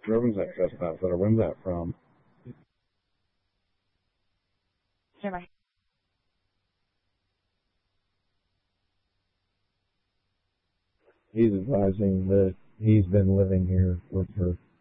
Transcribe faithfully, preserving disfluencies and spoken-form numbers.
Where was that trespasser? When's that from? Never. He's advising that he's been living here with her